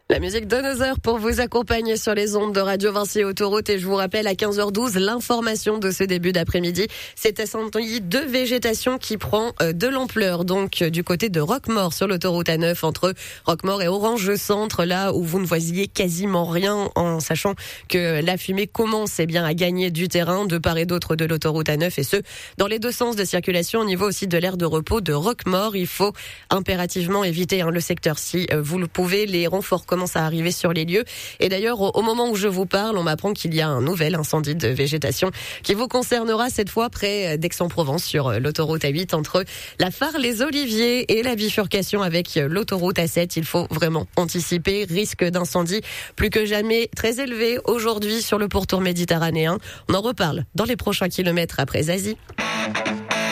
La musique de nos heures pour vous accompagner sur les ondes de Radio Vinci Autoroute. Et je vous rappelle à 15h12 l'information de ce début d'après-midi. C'est un incendie de végétation qui prend de l'ampleur. Donc du côté de Roquemaure sur l'autoroute A9 entre Roquemaure et Orange Centre, là où vous ne voyez quasiment rien en sachant que la fumée commence bien à gagner du terrain de part et d'autre de l'autoroute A9 et ce dans les deux sens de circulation au niveau aussi de l'aire de repos de Roquemaure. Il faut impérativement éviter le secteur si vous le pouvez. Les renforts commencent à arriver sur les lieux. Et d'ailleurs, au moment où je vous parle, on m'apprend qu'il y a un nouvel incendie de végétation qui vous concernera cette fois près d'Aix-en-Provence sur l'autoroute A8 entre la Phare les Oliviers et la bifurcation avec l'autoroute A7. Il faut vraiment anticiper. Risque d'incendie plus que jamais très élevé aujourd'hui sur le pourtour méditerranéen. On en reparle dans les prochains kilomètres après Zazie.